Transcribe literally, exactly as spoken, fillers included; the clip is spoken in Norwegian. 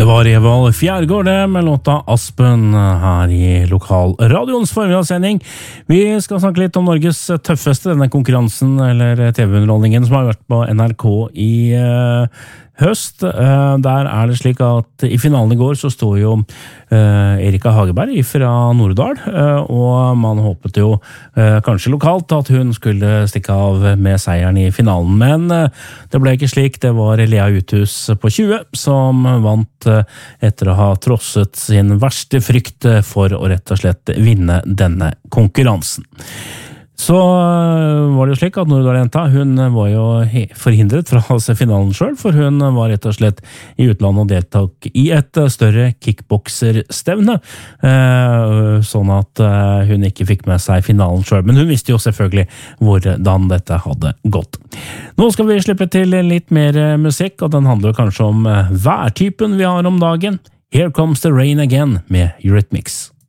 Det var Evald Fjærgård med låta Aspen her i lokalradioens formidagssending. Vi skal snakke litt om Norges tøffeste, denne konkurransen eller T V-underholdningen som har vært på N R K i uh, høst. Uh, der er det slik at i finalen i går så står jo uh, Erika Hageberg fra Nordal, uh, og man håpet jo uh, kanskje lokalt at hun skulle stikke av med seieren i finalen, men uh, det ble ikke slik. Det var Lea Uthus på tjue som vant uh, etter å ha trosset sin verste frykt for å rett og slett vinne denne konkurransen. Så var det jo slik at Nordal-jenta, hun var jo forhindret fra å se finalen selv, for hun var rett og slett i utlandet og deltok i et større kickbokserstevne, sånn at hun ikke fikk med seg finalen selv. Men hun visste jo selvfølgelig hvordan dette hadde gått. Nå skal vi slippe til litt mer musikk, og den handler kanskje om værtypen vi har om dagen. Here Comes the Rain Again med Eurythmics.